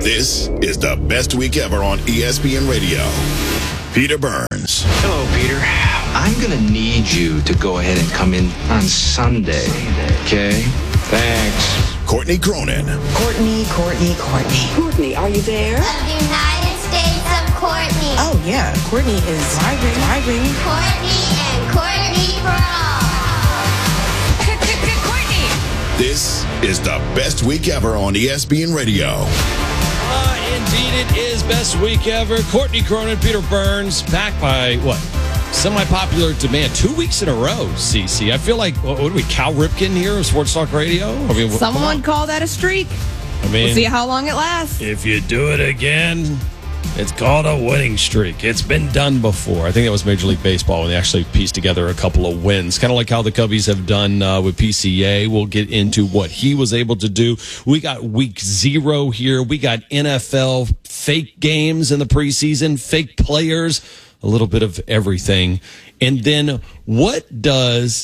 This is the best week ever on ESPN Radio. Peter Burns. Hello, Peter. I'm going to need you to go ahead and come in on Sunday, okay? Thanks. Courtney Cronin. Courtney. Courtney, are you there? The United States of Courtney. Oh, yeah. Courtney is driving. Courtney and Courtney for all. Courtney! This is the best week ever on ESPN Radio. Indeed, it is best week ever. Courtney Cronin, Peter Burns, back by, semi-popular demand. 2 weeks in a row, CC. I feel like, what are we, Cal Ripken here of Sports Talk Radio? I mean, someone call that a streak. I mean, we'll see how long it lasts. If you do it again, it's called a winning streak. It's been done before. I think it was Major League Baseball when they actually pieced together a couple of wins. Kind of like how the Cubbies have done with PCA. We'll get into what he was able to do. We got week 0 here. We got NFL fake games in the preseason, fake players, a little bit of everything. And then what does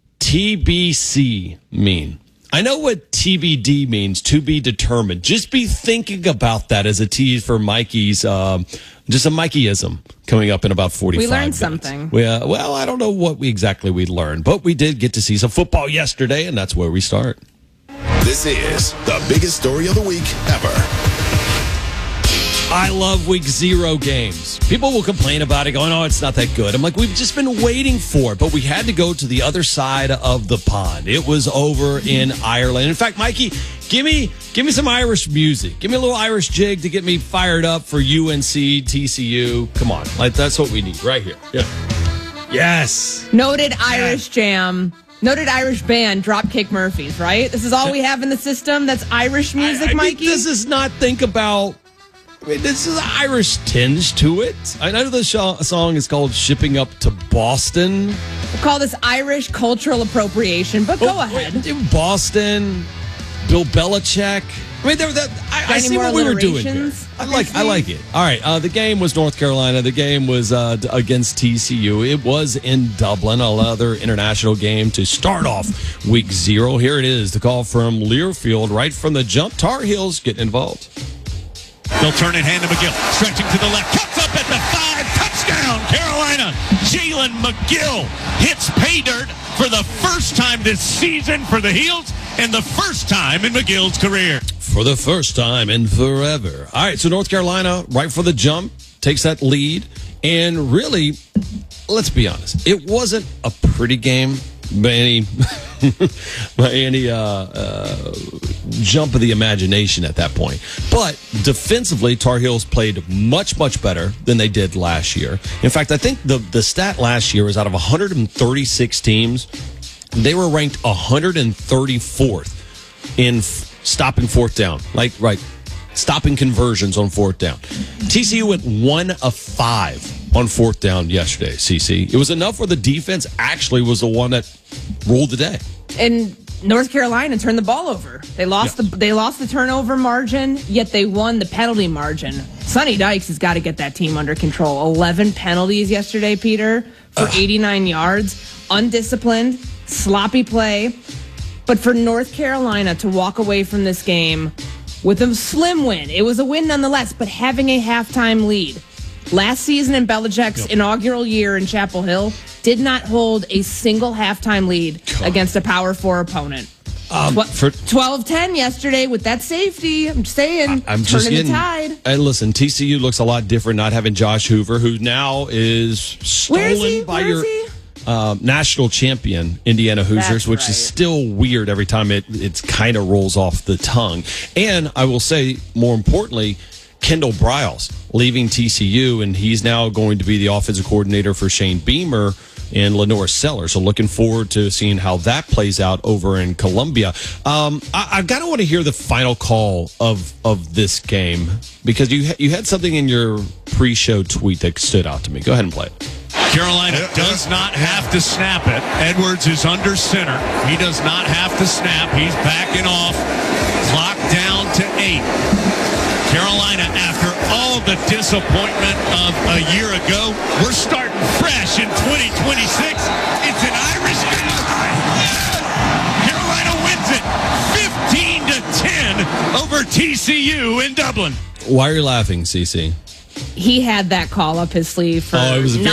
TBC mean? I know what TBD means, to be determined. Just be thinking about that as a tease for Mikey's, just a Mikeyism coming up in about 45 minutes. We learned something. Well, I don't know what we learned, but we did get to see some football yesterday, and that's where we start. This is the biggest story of the week ever. I love week 0 games. People will complain about it, going, oh, it's not that good. I'm like, we've just been waiting for it, but we had to go to the other side of the pond. It was over in Ireland. In fact, Mikey, give me some Irish music. Give me a little Irish jig to get me fired up for UNC, TCU. Come on. Like, that's what we need right here. Yeah. Yes. Noted Irish jam. Noted Irish band, Dropkick Murphys, right? This is all we have in the system that's Irish music, I Mikey? mean, this is not this is an Irish tinge to it. I know the song is called Shipping Up to Boston. We'll call this Irish cultural appropriation, but go ahead. Boston, Bill Belichick. I mean, I see what we were doing here. I like it. All right, the game was North Carolina. The game was against TCU. It was in Dublin, another international game to start off week 0. Here it is, the call from Learfield right from the jump. Tar Heels getting involved. They'll turn it, hand to McGill. Stretching to the left. Cuts up at the 5. Touchdown, Carolina. Jalen McGill hits pay dirt for the first time this season for the Heels and the first time in McGill's career. For the first time in forever. All right, so North Carolina, right for the jump, takes that lead. And really, let's be honest, it wasn't a pretty game by any jump of the imagination at that point. But defensively, Tar Heels played much, much better than they did last year. In fact, I think the stat last year was out of 136 teams, they were ranked 134th in stopping 4th down. Stopping conversions on 4th down. TCU went 1 of 5 on 4th down yesterday, CC. It was enough where the defense actually was the one that ruled the day. And North Carolina turned the ball over. They lost the turnover margin, yet they won the penalty margin. Sonny Dykes has got to get that team under control. 11 penalties yesterday, Peter, for 89 yards. Undisciplined, sloppy play. But for North Carolina to walk away from this game with a slim win, it was a win nonetheless, but having a halftime lead. Last season in Belichick's inaugural year in Chapel Hill, did not hold a single halftime lead against a Power 4 opponent. 12-10 yesterday with that safety. I'm just saying, I'm turning the tide. And listen, TCU looks a lot different not having Josh Hoover, who now is stolen by your national champion, Indiana Hoosiers, which is still weird every time it kind of rolls off the tongue. And I will say, more importantly, Kendall Briles leaving TCU, and he's now going to be the offensive coordinator for Shane Beamer and Lenore Sellers. So looking forward to seeing how that plays out over in Columbia. I kind of want to hear the final call of this game, because you had something in your pre-show tweet that stood out to me. Go ahead and play it. Carolina does not have to snap it. Edwards is under center. He does not have to snap. He's backing off. Clock down to 8. Carolina, after all the disappointment of a year ago, we're starting fresh in 2026. It's an Irish game. Carolina wins it 15-10. win over TCU in Dublin. Why are you laughing, CC? He had that call up his sleeve for it was very